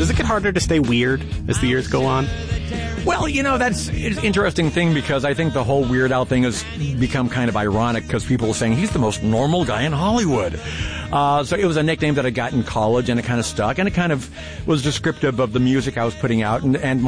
Does it get harder to stay weird as the years go on? Well, that's an interesting thing because I think the whole Weird Al thing has become kind of ironic because people are saying he's the most normal guy in Hollywood. So it was a nickname that I got in college and it kind of stuck and it kind of was descriptive of the music I was putting out and